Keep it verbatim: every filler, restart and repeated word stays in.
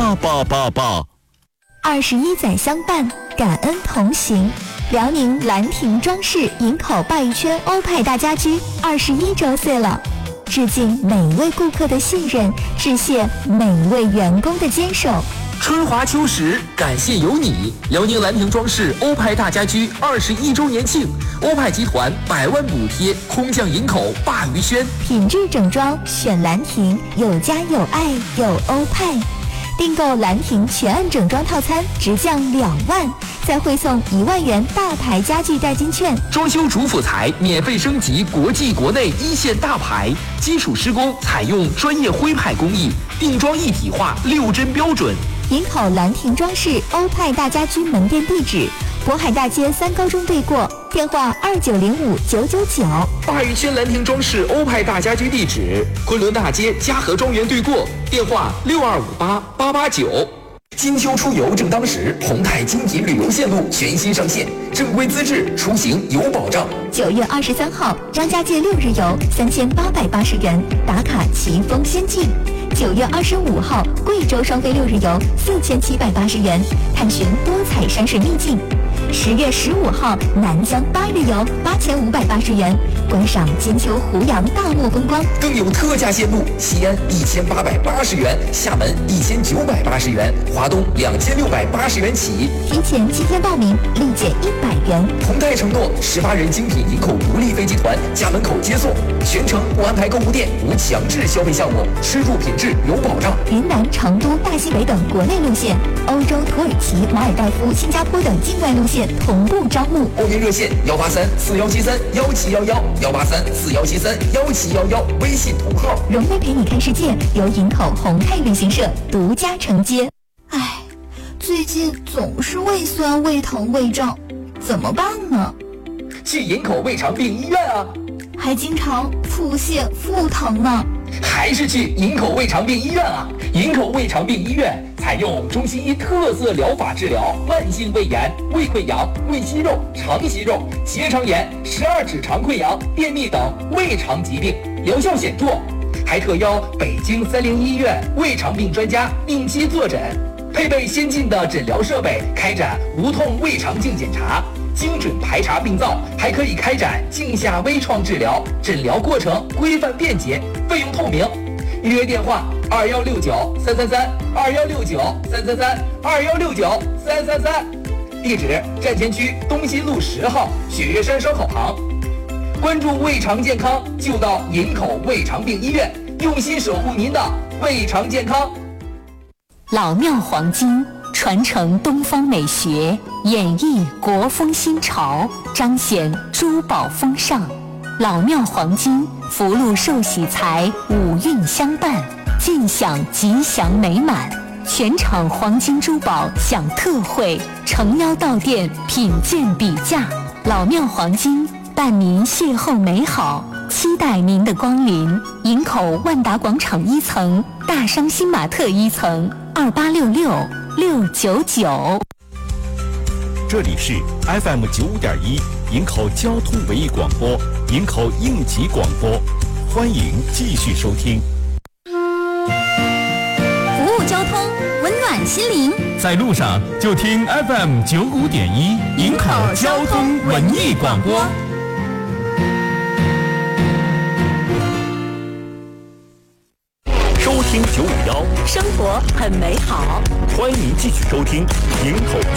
八八八八。 二十一载相伴，感恩同行。辽宁兰亭装饰营口鲅鱼圈欧派大家居二十一周岁了，致敬每位顾客的信任，致谢每位员工的坚守。 春华秋实，感谢有你！辽宁兰亭装饰欧派大家居二十一周年庆，欧派集团百万补贴，空降营口鲅鱼轩， 品质整装选兰亭，有家有爱有欧派。订购兰亭全案整装套餐直降两万，再汇送一万元大牌家具代金券。 装修主辅材免费升级国际国内一线大牌，基础施工采用专业徽派工艺，定装一体化六针标准。 营口兰亭装饰欧派大家居门店地址：渤海大街三高中对过，电话二九零五九九九。 鲅鱼轩兰亭装饰欧派大家居地址：昆仑大街嘉禾庄园对过，电话六二五八八八九。金秋出游正当时，宏泰精品旅游线路全新上线，正规资质，出行有保障。 九月二十三号，张家界六日游三千八百八十元，打卡奇峰仙境。九月二十五号，贵州双飞六日游四千七百八十元，探寻多彩山水秘境。十月十五号，南疆八日游八千五百八十元，观赏金秋湖洋大漠风光。 更有特价线路，西安一千八百八十元，厦门一千九百八十元，华东两千六百八十元起。 提前七天报名，立减一百元。 宏泰承诺十八人精品营口独立飞机团家门口接送，全程不安排购物店，无强制消费项目，吃住品质有保障。 云南、成都、大西北等国内路线，欧洲、土耳其、马尔代夫、新加坡等境外路线同步招募。 报名热线：幺八三四幺七三幺七幺幺，幺八三四幺七三幺七幺幺，微信同号。 荣威陪你看世界由营口宏泰旅行社独家承接。唉，最近总是胃酸、胃疼、胃胀，怎么办呢？ 去营口胃肠病医院啊！ 还经常腹泻、腹疼呢。 还是去营口胃肠病医院啊！营口胃肠病医院采用中西医特色疗法治疗慢性胃炎、胃溃疡、胃息肉、肠息肉、结肠炎、十二指肠溃疡、便秘等胃肠疾病，疗效显著。还特邀北京三零医院胃肠病专家定期坐诊，配备先进的诊疗设备，开展无痛胃肠镜检查，精准排查病灶，还可以开展镜下微创治疗，诊疗过程规范便捷，费用透明。预约电话：二幺六九三三三，二幺六九三三三，二幺六九三三三。地址：站前区东新路十号雪岳山烧烤旁。关注胃肠健康，就到营口胃肠病医院，用心守护您的胃肠健康。 老庙黄金传承东方美学，演绎国风新潮，彰显珠宝风尚。老庙黄金福禄寿喜财，五运相伴，尽享吉祥美满。全场黄金珠宝享特惠，诚邀到店品鉴比价。老庙黄金伴您邂逅美好，期待您的光临。营口万达广场一层，大商新玛特一层，二八六六六九九。 这里是 F M 九五点一营口交通文艺广播，营口应急广播，欢迎继续收听。 服务交通，温暖心灵， 在路上就听 F M 九五点一营口交通文艺广播。 收听九五幺， 生活很美好。 欢迎继续收听营口